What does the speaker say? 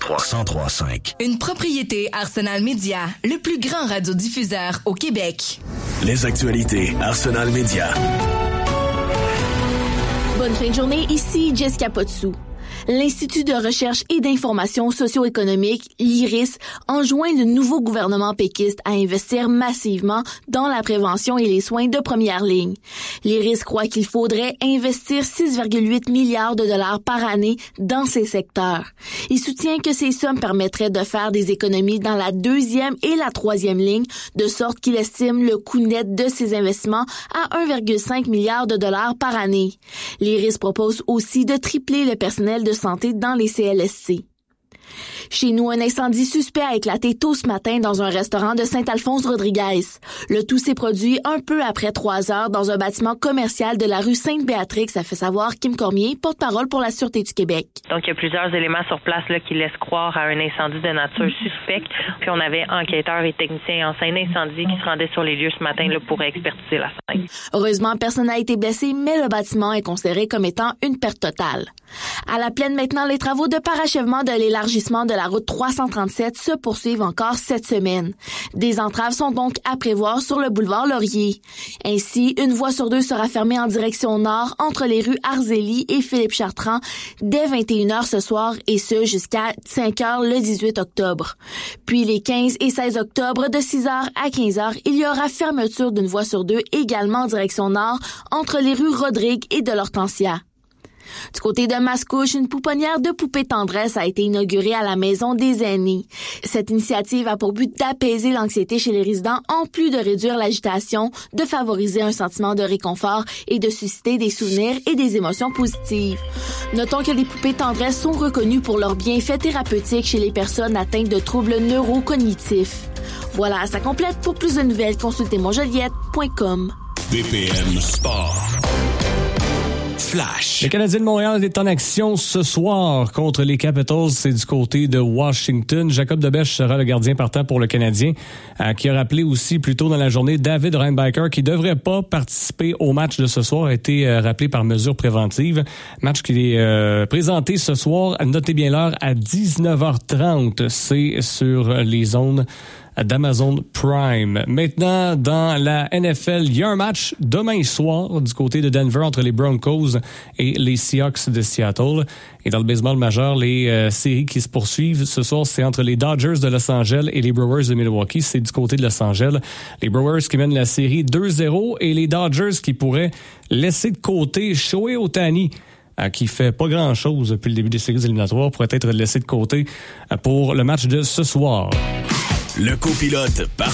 103.5. Une propriété Arsenal Media, le plus grand radiodiffuseur au Québec. Les actualités Arsenal Media. Bonne fin de journée, ici Jessica Potsou. L'Institut de recherche et d'information socio-économique, l'IRIS, enjoint le nouveau gouvernement péquiste à investir massivement dans la prévention et les soins de première ligne. L'IRIS croit qu'il faudrait investir 6,8 milliards de dollars par année dans ces secteurs. Il soutient que ces sommes permettraient de faire des économies dans la deuxième et la troisième ligne, de sorte qu'il estime le coût net de ces investissements à 1,5 milliard de dollars par année. L'IRIS propose aussi de tripler le personnel de santé dans les CLSC. Chez nous, un incendie suspect a éclaté tôt ce matin dans un restaurant de Saint-Alphonse-Rodriguez. Le tout s'est produit un peu après 3 heures dans un bâtiment commercial de la rue Sainte-Béatrix, a fait savoir Kim Cormier, porte-parole pour la Sûreté du Québec. Donc, il y a plusieurs éléments sur place là, qui laissent croire à un incendie de nature suspecte. Puis, on avait enquêteurs et techniciens en scène incendie qui se rendaient sur les lieux ce matin là, pour expertiser la scène. Heureusement, personne n'a été blessé, mais le bâtiment est considéré comme étant une perte totale. À la plaine maintenant, les travaux de parachèvement de l'élargissement de la route 337 se poursuivent encore cette semaine. Des entraves sont donc à prévoir sur le boulevard Laurier. Ainsi, une voie sur 2 sera fermée en direction nord entre les rues Arzélie et Philippe-Chartrand dès 21h ce soir et ce jusqu'à 5h le 18 octobre. Puis les 15 et 16 octobre de 6h à 15h, il y aura fermeture d'une voie sur 2 également en direction nord entre les rues Rodrigue et de l'Hortensia. Du côté de Mascouche, une pouponnière de poupées tendresse a été inaugurée à la Maison des aînés. Cette initiative a pour but d'apaiser l'anxiété chez les résidents en plus de réduire l'agitation, de favoriser un sentiment de réconfort et de susciter des souvenirs et des émotions positives. Notons que les poupées tendresse sont reconnues pour leurs bienfaits thérapeutiques chez les personnes atteintes de troubles neurocognitifs. Voilà, ça complète. Pour plus de nouvelles, consultez monjoliette.com. BPM Sport. Flash. Le Canadien de Montréal est en action ce soir contre les Capitals. C'est du côté de Washington. Jacob Debèche sera le gardien partant pour le Canadien, qui a rappelé aussi plus tôt dans la journée David Reinbacher qui devrait pas participer au match de ce soir, a été rappelé par mesure préventive. Match qui est présenté ce soir, notez bien l'heure, à 19h30. C'est sur les zones d'Amazon Prime. Maintenant, dans la NFL, il y a un match demain soir du côté de Denver entre les Broncos et les Seahawks de Seattle. Et dans le baseball majeur, les séries qui se poursuivent ce soir, c'est entre les Dodgers de Los Angeles et les Brewers de Milwaukee. C'est du côté de Los Angeles. Les Brewers qui mènent la série 2-0 et les Dodgers qui pourraient laisser de côté Shohei Ohtani, qui fait pas grand-chose depuis le début des séries éliminatoires, pourrait être laissé de côté pour le match de ce soir. Le copilote parfait.